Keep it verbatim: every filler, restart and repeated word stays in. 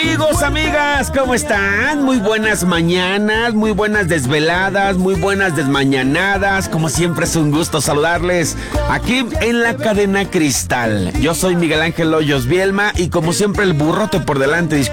Amigos, amigas, ¿cómo están? Muy buenas mañanas, muy buenas desveladas, muy buenas desmañanadas. Como siempre es un gusto saludarles aquí en la Cadena Cristal. Yo soy Miguel Ángel Hoyos Bielma y como siempre el burrote por delante.